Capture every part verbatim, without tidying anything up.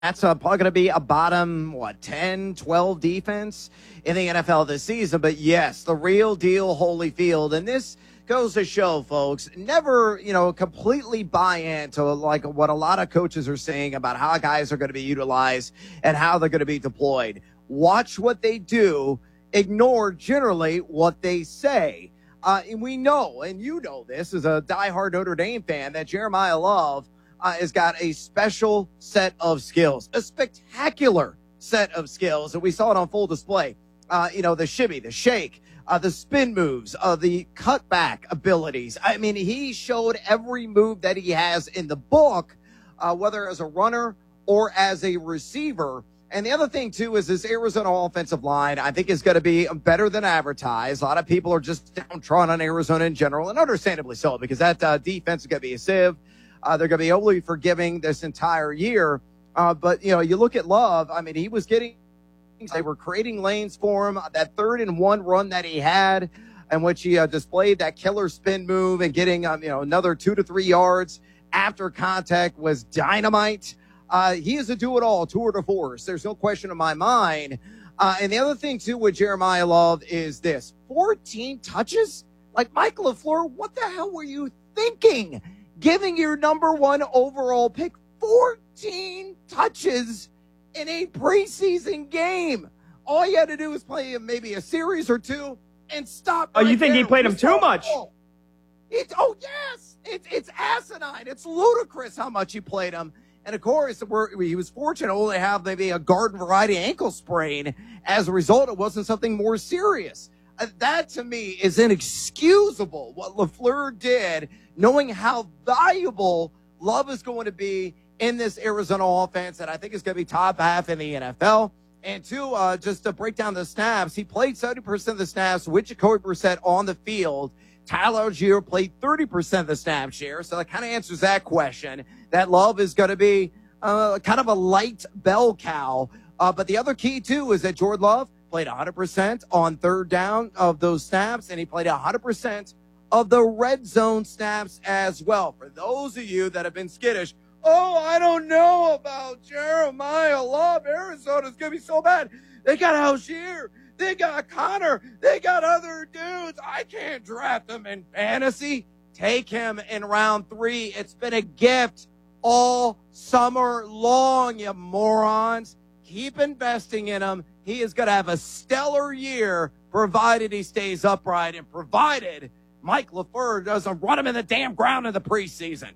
That's uh, probably going to be a bottom, what, ten, twelve defense in the N F L this season. But, yes, the real deal Holyfield. And this goes to show, folks, never, you know, completely buy into, like, what a lot of coaches are saying about how guys are going to be utilized and how they're going to be deployed. Watch what they do. Ignore, generally, what they say. Uh, and we know, and you know this as a diehard Notre Dame fan, that Jeremiah Love Uh, has got a special set of skills, a spectacular set of skills, and we saw it on full display. Uh, you know, the shimmy, the shake, uh, the spin moves, uh, the cutback abilities. I mean, he showed every move that he has in the book, uh, whether as a runner or as a receiver. And the other thing, too, is this Arizona offensive line, I think, is going to be better than advertised. A lot of people are just downtrodden on Arizona in general, and understandably so, because that uh, defense is going to be a sieve. Uh, they're going to be overly forgiving this entire year. Uh, but, you know, you look at Love, I mean, he was getting, they were creating lanes for him. That third and one run that he had, in which he uh, displayed that killer spin move and getting, um, you know, another two to three yards after contact was dynamite. Uh, he is a do-it-all, tour de force. There's no question in my mind. Uh, and the other thing, too, with Jeremiah Love is this. fourteen touches? Like, Mike LaFleur, what the hell were you thinking? Giving your number one overall pick fourteen touches in a preseason game. All you had to do was play him maybe a series or two and stop. Oh, right you think there. he played him too much? It's, oh, yes. It's, it's asinine. It's ludicrous how much he played him. And, of course, we're, he was fortunate to only have maybe a garden variety ankle sprain. As a result, it wasn't something more serious. Uh, that, to me, is inexcusable, what LaFleur did, knowing how valuable Love is going to be in this Arizona offense that I think is going to be top half in the N F L. And two, uh, just to break down the snaps, he played seventy percent of the snaps with Jacoby Brissett on the field. Tyler Algier played thirty percent of the snap share, so that kind of answers that question, that Love is going to be uh, kind of a light bell cow. Uh, but the other key, too, is that Jordan Love played one hundred percent on third down of those snaps, and he played one hundred percent of the red zone snaps as well. For those of you that have been skittish, oh, I don't know about Jeremiah Love. Arizona's going to be so bad. They got Algier. They got Connor. They got other dudes. I can't draft them in fantasy. Take him in round three. It's been a gift all summer long, you morons. Keep investing in him. He is going to have a stellar year, provided he stays upright and provided Mike LaFleur doesn't run him in the damn ground in the preseason.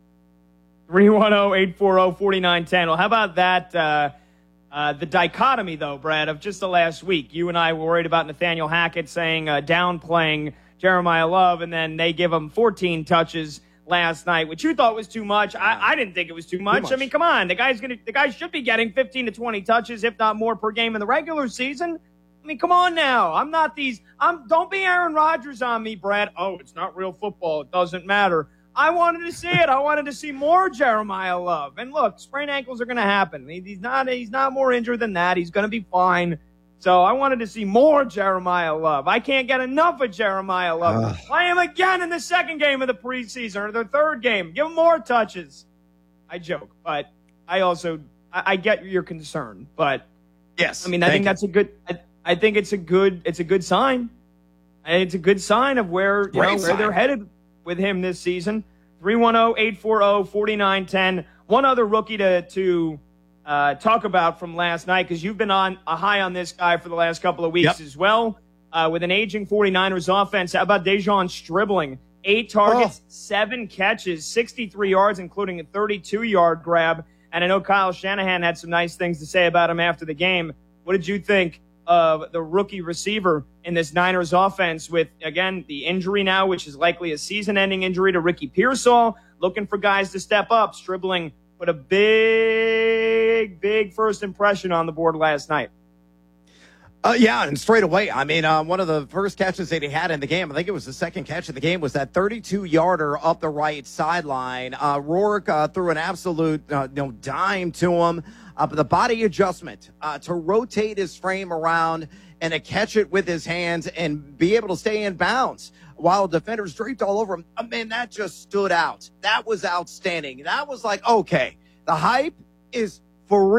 three one zero, eight four zero, four nine one zero. Well, how about that? Uh, uh, the dichotomy, though, Brad, of just the last week. You and I were worried about Nathaniel Hackett saying, uh, downplaying Jeremiah Love, and then they give him fourteen touches last night, which you thought was too much. I, I didn't think it was too much. too much. I mean, come on. The guy's gonna, the guy should be getting fifteen to twenty touches, if not more, per game in the regular season. I mean, come on now. I'm not these. I'm. Don't be Aaron Rodgers on me, Brad. Oh, it's not real football. It doesn't matter. I wanted to see it. I wanted to see more Jeremiah Love. And look, sprained ankles are going to happen. He's not. He's not more injured than that. He's going to be fine. So I wanted to see more Jeremiah Love. I can't get enough of Jeremiah Love. Uh. Play him again in the second game of the preseason or the third game. Give him more touches. I joke, but I also I, I get your concern. But yes, I mean, I think you. that's a good. I, I think it's a good. It's a good sign. It's a good sign of where you know, where they're headed with him this season. three one zero, eight four zero, four nine one zero. One other rookie to to uh, talk about from last night, because you've been on a high on this guy for the last couple of weeks yep. as well. Uh, with an aging 49ers offense, how about Dejon Stribling? Eight targets, oh. seven catches, sixty-three yards, including a thirty-two-yard grab. And I know Kyle Shanahan had some nice things to say about him after the game. What did you think of the rookie receiver in this Niners offense with, again, the injury now, which is likely a season-ending injury to Ricky Pearsall, looking for guys to step up? Stribling put a big, big first impression on the board last night. Uh, yeah, and straight away, I mean, uh, one of the first catches that he had in the game, I think it was the second catch of the game, was that thirty-two-yarder up the right sideline. Uh, Rourke uh, threw an absolute uh, you know, dime to him. Uh, but the body adjustment uh, to rotate his frame around and to catch it with his hands and be able to stay in bounds while defenders draped all over him, I mean, that just stood out. That was outstanding. That was like, okay, the hype is for real.